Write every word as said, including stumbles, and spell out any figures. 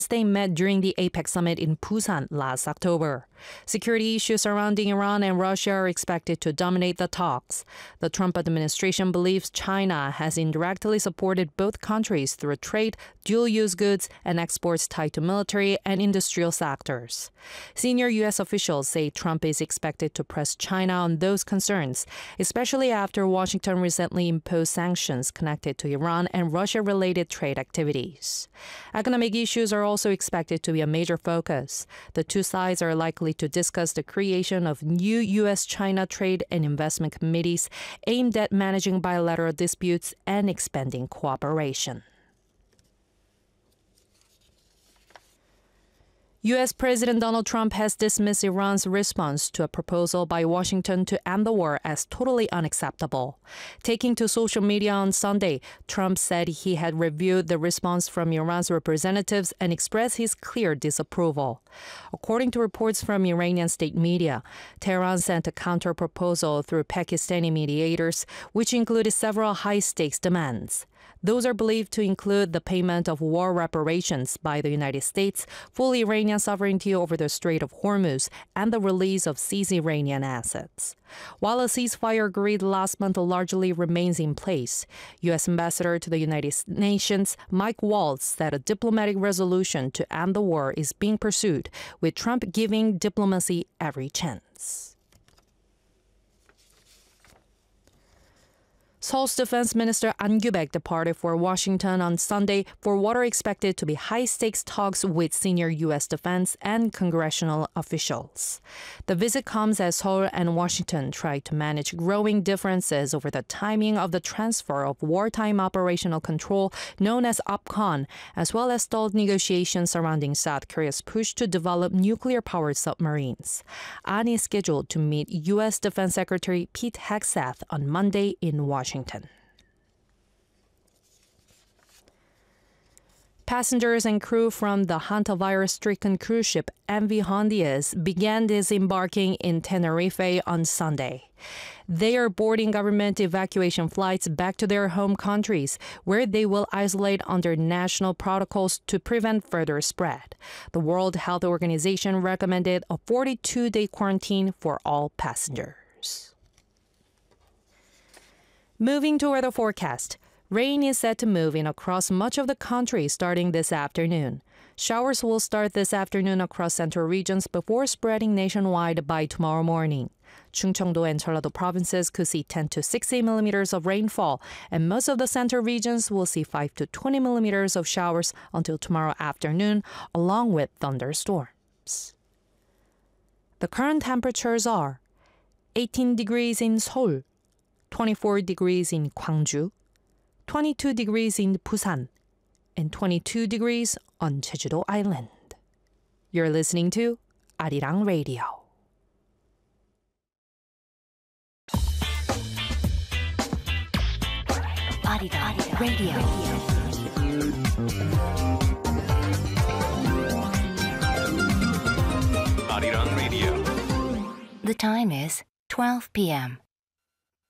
they met during the APEC summit in Busan last October. Security issues surrounding Iran and Russia are expected to dominate the talks. The Trump administration believes China has indirectly supported both countries through trade, dual-use goods, and exports tied to military and industrial sectors. Senior U S officials say Trump is expected to press China on those concerns, especially after Washington recently imposed sanctions connected to Iran and Russia-related trade activities. Economic issues are also expected to be a major focus. The two sides are likely to discuss the creation of new U S China trade and investment committees aimed at managing bilateral disputes and expanding cooperation. U S President Donald Trump has dismissed Iran's response to a proposal by Washington to end the war as totally unacceptable. Taking to social media on Sunday, Trump said he had reviewed the response from Iran's representatives and expressed his clear disapproval. According to reports from Iranian state media, Tehran sent a counter-proposal through Pakistani mediators, which included several high-stakes demands. Those are believed to include the payment of war reparations by the United States, full Iranian sovereignty over the Strait of Hormuz, and the release of seized Iranian assets. While a ceasefire agreed last month largely remains in place, U S Ambassador to the United Nations Mike Waltz said a diplomatic resolution to end the war is being pursued, with Trump giving diplomacy every chance. Seoul's Defense Minister An Kyu-baek departed for Washington on Sunday for what are expected to be high-stakes talks with senior U S defense and congressional officials. The visit comes as Seoul and Washington try to manage growing differences over the timing of the transfer of wartime operational control known as OPCON, as well as stalled negotiations surrounding South Korea's push to develop nuclear-powered submarines. An is scheduled to meet U S Defense Secretary Pete Hegseth on Monday in Washington. Washington. Passengers and crew from the hantavirus-stricken cruise ship M V Hondias began disembarking in Tenerife on Sunday. They are boarding government evacuation flights back to their home countries, where they will isolate under national protocols to prevent further spread. The World Health Organization recommended a forty-two day quarantine for all passengers. Moving to weather forecast. Rain is set to move in across much of the country starting this afternoon. Showers will start this afternoon across central regions before spreading nationwide by tomorrow morning. Chungcheongdo and Jeollado provinces could see ten to sixty millimeters of rainfall, and most of the central regions will see five to twenty millimeters of showers until tomorrow afternoon, along with thunderstorms. The current temperatures are eighteen degrees in Seoul, twenty-four degrees in Gwangju, twenty-two degrees in Busan, and twenty-two degrees on Jeju-do Island. You're listening to Arirang Radio. Arirang Radio. Arirang Radio. The time is twelve p m